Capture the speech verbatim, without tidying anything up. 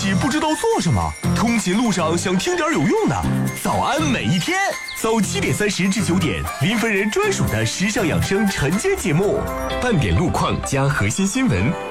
起不知道做什么，通勤路上想听点有用的。早安每一天，早七点三十至九点，林芬人专属的时尚养生晨间节目，半点路况加核心新闻。